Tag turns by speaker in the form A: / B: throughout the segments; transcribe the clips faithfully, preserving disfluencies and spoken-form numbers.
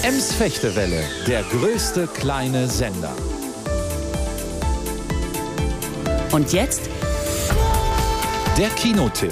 A: Ems-Fechtewelle, der größte kleine Sender.
B: Und jetzt
A: der Kinotipp.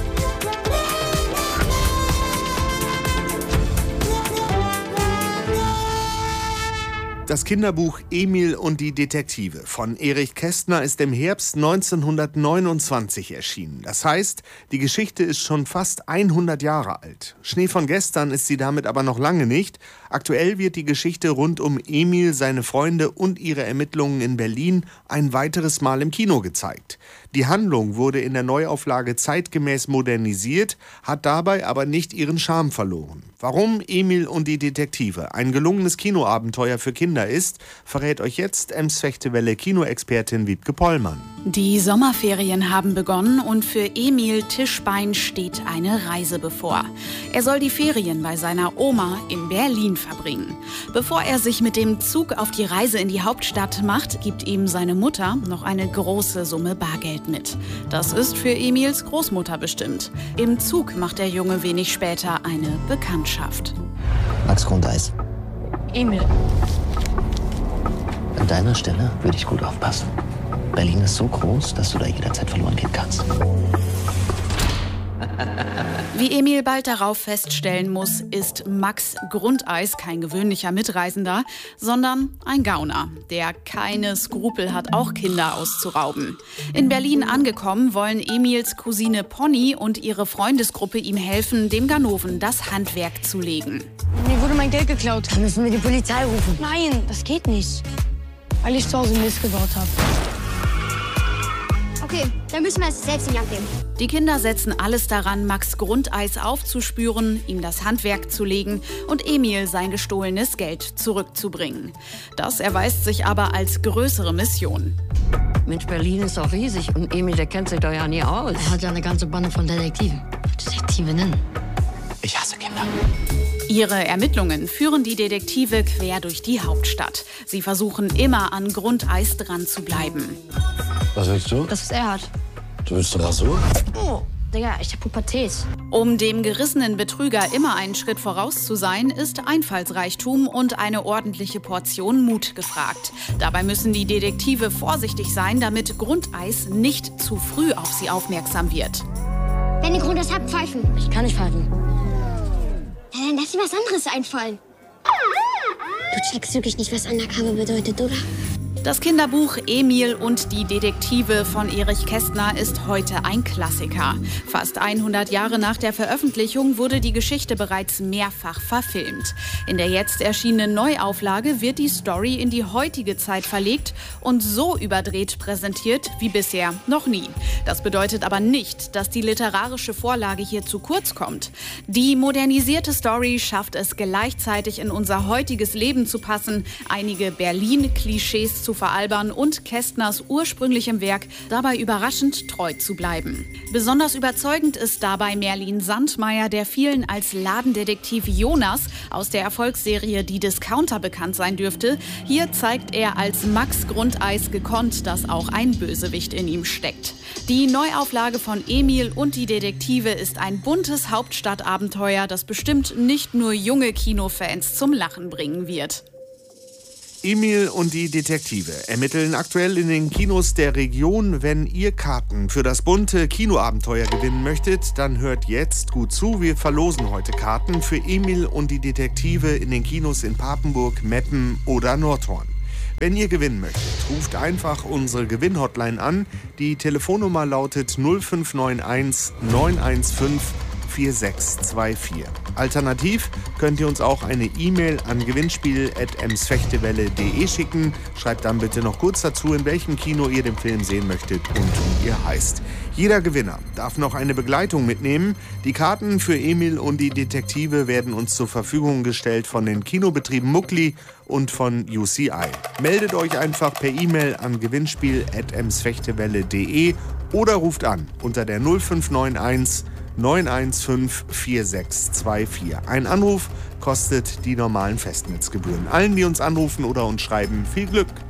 C: Das Kinderbuch Emil und die Detektive von Erich Kästner ist im Herbst neunzehnhundertneunundzwanzig erschienen. Das heißt, die Geschichte ist schon fast hundert Jahre alt. Schnee von gestern ist sie damit aber noch lange nicht. Aktuell wird die Geschichte rund um Emil, seine Freunde und ihre Ermittlungen in Berlin ein weiteres Mal im Kino gezeigt. Die Handlung wurde in der Neuauflage zeitgemäß modernisiert, hat dabei aber nicht ihren Charme verloren. Warum Emil und die Detektive ein gelungenes Kinoabenteuer für Kinder ist, verrät euch jetzt Ems-Fechtewelle Kinoexpertin Wiebke Pollmann.
B: Die Sommerferien haben begonnen und für Emil Tischbein steht eine Reise bevor. Er soll die Ferien bei seiner Oma in Berlin verbringen. Bevor er sich mit dem Zug auf die Reise in die Hauptstadt macht, gibt ihm seine Mutter noch eine große Summe Bargeld mit. Das ist für Emils Großmutter bestimmt. Im Zug macht der Junge wenig später eine Bekanntschaft.
D: Max Grundeis.
E: Emil.
D: An deiner Stelle würde ich gut aufpassen. Berlin ist so groß, dass du da jederzeit verloren gehen kannst.
B: Wie Emil bald darauf feststellen muss, ist Max Grundeis kein gewöhnlicher Mitreisender, sondern ein Gauner, der keine Skrupel hat, auch Kinder auszurauben. In Berlin angekommen, wollen Emils Cousine Pony und ihre Freundesgruppe ihm helfen, dem Ganoven das Handwerk zu legen.
E: Mir wurde mein Geld geklaut.
F: Dann müssen wir die Polizei rufen.
E: Nein, das geht nicht. Weil ich zu Hause Mist gebaut habe.
F: Okay, dann müssen wir es selbst in die Hand nehmen.
B: Die Kinder setzen alles daran, Max Grundeis aufzuspüren, ihm das Handwerk zu legen und Emil sein gestohlenes Geld zurückzubringen. Das erweist sich aber als größere Mission.
G: Mensch, Berlin ist doch riesig und Emil, der kennt sich doch ja nie aus.
F: Er hat ja eine ganze Bande von Detektiven. Detektivinnen.
D: Ich hasse Kinder.
B: Ihre Ermittlungen führen die Detektive quer durch die Hauptstadt. Sie versuchen immer an Grundeis dran zu bleiben.
H: Was willst du?
E: Das, was er hat.
H: Du willst eine Rasur?
F: Oh, Digga, ich hab Pubertät.
B: Um dem gerissenen Betrüger immer einen Schritt voraus zu sein, ist Einfallsreichtum und eine ordentliche Portion Mut gefragt. Dabei müssen die Detektive vorsichtig sein, damit Grundeis nicht zu früh auf sie aufmerksam wird.
F: Wenn ihr Grundeis habt, pfeifen.
E: Ich kann nicht pfeifen.
F: Ja, dann lass dir was anderes einfallen. Du checkst wirklich nicht, was Undercover bedeutet, oder?
B: Das Kinderbuch Emil und die Detektive von Erich Kästner ist heute ein Klassiker. Fast hundert Jahre nach der Veröffentlichung wurde die Geschichte bereits mehrfach verfilmt. In der jetzt erschienenen Neuauflage wird die Story in die heutige Zeit verlegt und so überdreht präsentiert wie bisher noch nie. Das bedeutet aber nicht, dass die literarische Vorlage hier zu kurz kommt. Die modernisierte Story schafft es gleichzeitig in unser heutiges Leben zu passen, einige Berlin-Klischees zu veralbern und Kästners ursprünglichem Werk dabei überraschend treu zu bleiben. Besonders überzeugend ist dabei Merlin Sandmeier, der vielen als Ladendetektiv Jonas aus der Erfolgsserie Die Discounter bekannt sein dürfte. Hier zeigt er als Max Grundeis gekonnt, dass auch ein Bösewicht in ihm steckt. Die Neuauflage von Emil und die Detektive ist ein buntes Hauptstadtabenteuer, das bestimmt nicht nur junge Kinofans zum Lachen bringen wird.
C: Emil und die Detektive ermitteln aktuell in den Kinos der Region. Wenn ihr Karten für das bunte Kinoabenteuer gewinnen möchtet, dann hört jetzt gut zu. Wir verlosen heute Karten für Emil und die Detektive in den Kinos in Papenburg, Meppen oder Nordhorn. Wenn ihr gewinnen möchtet, ruft einfach unsere Gewinn-Hotline an. Die Telefonnummer lautet null fünf neun eins neun eins fünf vier sechs zwei vier. Alternativ könnt ihr uns auch eine E-Mail an gewinnspiel at emsfechtewelle punkt de schicken. Schreibt dann bitte noch kurz dazu, in welchem Kino ihr den Film sehen möchtet und wie ihr heißt. Jeder Gewinner darf noch eine Begleitung mitnehmen. Die Karten für Emil und die Detektive werden uns zur Verfügung gestellt von den Kinobetrieben Muckli und von U C I. Meldet euch einfach per E-Mail an gewinnspiel at emsfechtewelle punkt de oder ruft an unter der null fünf neun eins neun eins fünf vier sechs zwei vier. Ein Anruf kostet die normalen Festnetzgebühren. Allen, die uns anrufen oder uns schreiben, viel Glück!